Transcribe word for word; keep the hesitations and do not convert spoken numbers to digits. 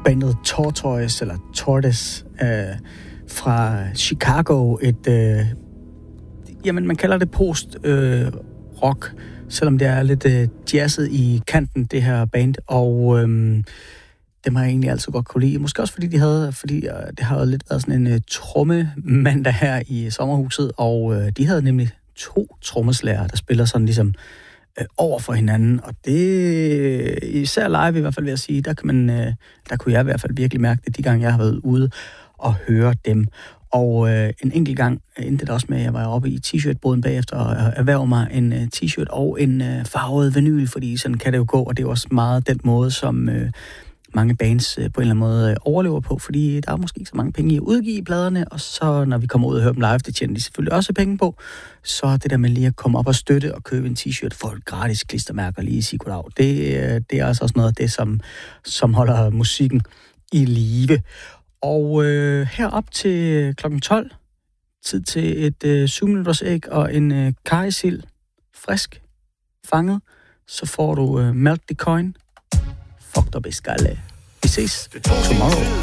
bandet Tortoise, eller Tortoise, øh, fra Chicago. Et, øh, jamen, man kalder det post-rock, øh, selvom det er lidt øh, jazzet i kanten, det her band. Og øh, dem har jeg egentlig altid godt kunne lide. Måske også fordi de havde, fordi øh, det har lidt været sådan en øh, trommemandag her i sommerhuset, og øh, de havde nemlig to trommeslager, der spiller sådan ligesom over for hinanden, og det især live i hvert fald vil jeg sige, der kan man, der kunne jeg i hvert fald virkelig mærke det, de gange jeg har været ude og høre dem. Og øh, en enkelt gang endte det også med, at jeg var oppe i t-shirt-boden bagefter og erhvervede mig en uh, t-shirt og en uh, farvet vinyl, fordi sådan kan det jo gå, og det er jo også meget den måde, som øh, mange bands øh, på en eller anden måde øh, overlever på, fordi der er måske ikke så mange penge i at udgive pladerne, og så når vi kommer ud og hører dem live, det tjener de selvfølgelig også penge på, så det der med lige at komme op og støtte og købe en t-shirt for et gratis klistermærker lige i sige goddag, det, øh, det er altså også noget af det, som, som holder musikken i live. Og øh, herop til klokken tolv, tid til et øh, syv minutters æg og en øh, karrysild, frisk, fanget, så får du øh, Melt the Coin. Fucked up i skalle. Vi ses tomorrow.